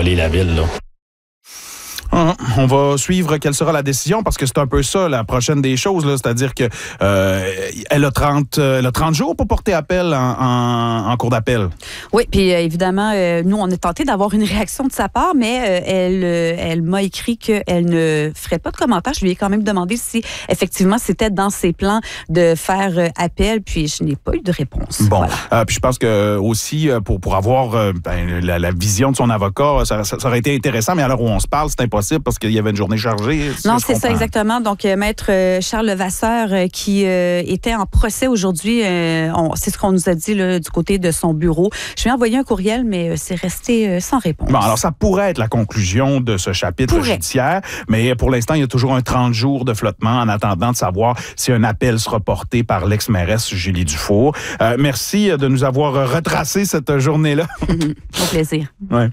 voler la ville, là. On va suivre quelle sera la décision parce que c'est un peu ça la prochaine des choses, là, c'est-à-dire que elle a 30 jours pour porter appel en cours d'appel. Oui, puis évidemment, nous, on est tenté d'avoir une réaction de sa part, mais elle m'a écrit qu'elle ne ferait pas de commentaire. Je lui ai quand même demandé si, effectivement, c'était dans ses plans de faire appel, puis je n'ai pas eu de réponse. Bon, voilà. puis je pense que aussi, pour avoir la vision de son avocat, ça aurait été intéressant, mais à l'heure où on se parle, c'est impossible parce qu'il y avait une journée chargée. Non, c'est ça exactement. Donc, Maître Charles Levasseur, qui était en procès aujourd'hui, c'est ce qu'on nous a dit là, du côté de son bureau. Je lui ai envoyé un courriel, mais c'est resté sans réponse. Bon, alors ça pourrait être la conclusion de ce chapitre judiciaire, mais pour l'instant, il y a toujours un 30 jours de flottement en attendant de savoir si un appel sera porté par l'ex-mairesse Julie Dufour. Merci de nous avoir retracé cette journée-là. Au plaisir. Ouais.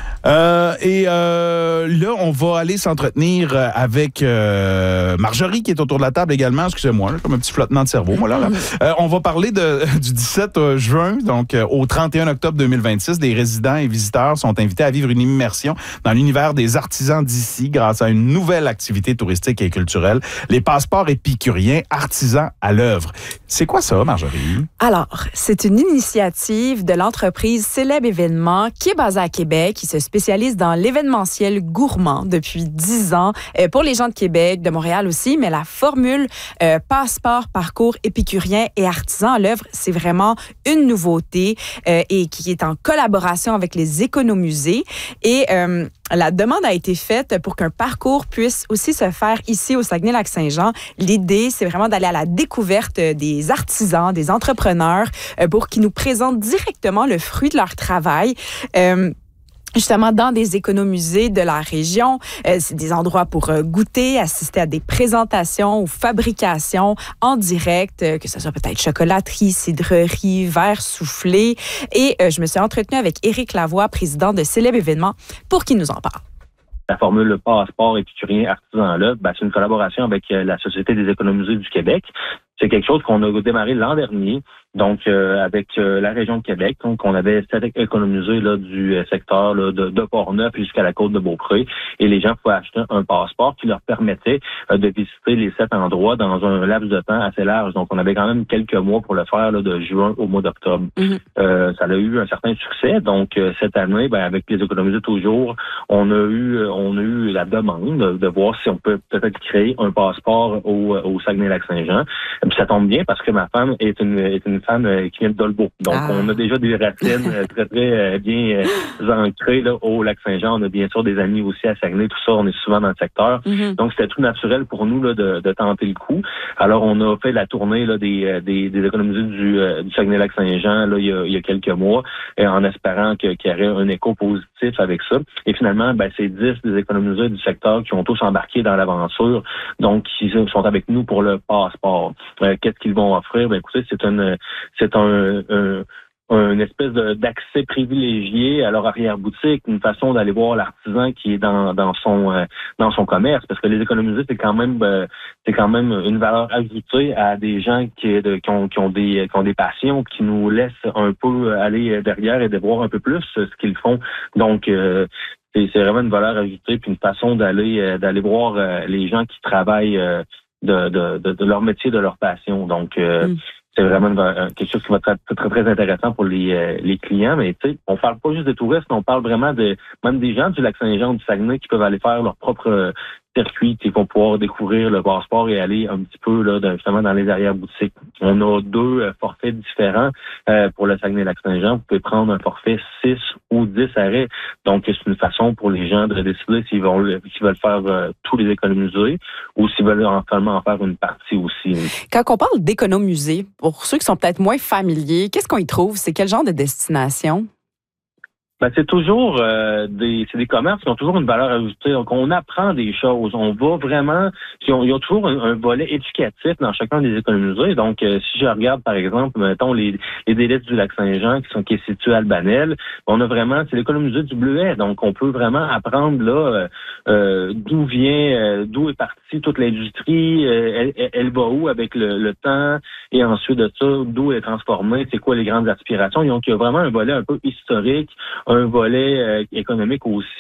Là, on va aller s'entretenir avec Marjorie, qui est autour de la table également. Excusez-moi, comme un petit flottement de cerveau, moi, là. On va parler du 17 juin, donc au 31 octobre 2026. Des résidents et visiteurs sont invités à vivre une immersion dans l'univers des artisans d'ici grâce à une nouvelle activité touristique et culturelle, les passeports épicuriens artisans à l'œuvre. C'est quoi ça, Marjorie? Alors, c'est une initiative de l'entreprise Célèbre Événements qui est basée à Québec, qui se spécialise dans l'événementiel gourmand depuis 10 ans pour les gens de Québec, de Montréal aussi, mais la formule passeport, parcours épicurien et artisan à l'œuvre, c'est vraiment une nouveauté et qui est en collaboration avec les économusées. Et la demande a été faite pour qu'un parcours puisse aussi se faire ici au Saguenay-Lac-Saint-Jean. L'idée, c'est vraiment d'aller à la découverte des artisans, des entrepreneurs pour qu'ils nous présentent directement le fruit de leur travail. Justement, dans des économusées de la région, c'est des endroits pour goûter, assister à des présentations ou fabrications en direct, que ce soit peut-être chocolaterie, cidrerie, verre soufflé. Et je me suis entretenue avec Éric Lavoie, président de Célèbre Événements, pour qu'il nous en parle. La formule passeport épicurien artisan là, c'est une collaboration avec la Société des économusées du Québec. C'est quelque chose qu'on a démarré l'an dernier, donc avec la région de Québec. Donc, on avait 7 économusées là, du secteur là, de Portneuf jusqu'à la côte de Beaupré. Et les gens pouvaient acheter un passeport qui leur permettait de visiter les 7 endroits dans un laps de temps assez large. Donc, on avait quand même quelques mois pour le faire là, de juin au mois d'octobre. Ça a eu un certain succès. Donc, cette année, avec les économusées toujours, on a eu la demande de voir si on peut peut-être créer un passeport au Saguenay-Lac-Saint-Jean. Puis ça tombe bien parce que ma femme est une femme qui vient de Dolbeau. Donc, on a déjà des racines très, très bien ancrées là, au Lac-Saint-Jean. On a bien sûr des amis aussi à Saguenay. Tout ça, on est souvent dans le secteur. Donc, c'était tout naturel pour nous là, de tenter le coup. Alors, on a fait la tournée là, des économusées du Saguenay-Lac-Saint-Jean là, il y a quelques mois en espérant qu'il y aurait un écho positif avec ça. Et finalement, c'est 10 des économusées du secteur qui ont tous embarqué dans l'aventure. Donc, ils sont avec nous pour le passeport. Qu'est-ce qu'ils vont offrir? Écoutez, c'est une espèce d'accès privilégié à leur arrière-boutique, une façon d'aller voir l'artisan qui est dans son commerce, parce que les économusées, c'est quand même une valeur ajoutée à des gens qui ont des passions, qui nous laissent un peu aller derrière et de voir un peu plus ce qu'ils font. Donc, c'est vraiment une valeur ajoutée puis une façon d'aller voir les gens qui travaillent de leur métier, de leur passion. Donc, c'est vraiment quelque chose qui va être très, très, très intéressant pour les clients. Mais tu sais, on parle pas juste des touristes, on parle vraiment même des gens du Lac-Saint-Jean, du Saguenay qui peuvent aller faire leur propre circuit, qui vont pouvoir découvrir le passeport et aller un petit peu là, justement dans les arrière-boutiques. On a 2 forfaits différents pour le Saguenay-Lac-Saint-Jean. Vous pouvez prendre un forfait 6 ou 10 arrêts. Donc, c'est une façon pour les gens de décider s'ils veulent faire tous les économusées ou s'ils veulent seulement en faire une partie aussi. Quand on parle d'économusées, pour ceux qui sont peut-être moins familiers, qu'est-ce qu'on y trouve? C'est quel genre de destination? C'est toujours c'est des commerces qui ont toujours une valeur ajoutée. Donc, on apprend des choses. On va vraiment... Ils ont toujours un volet éducatif dans chacun des économusées. Donc, si je regarde, par exemple, mettons, les délices du Lac-Saint-Jean qui est situé à Albanel, on a vraiment... C'est l'économusée du Bleuet. Donc, on peut vraiment apprendre là d'où est partie toute l'industrie, elle va où avec le temps, et ensuite de ça, d'où elle est transformée, c'est quoi les grandes aspirations. Donc, il y a vraiment un volet un peu historique, un volet économique aussi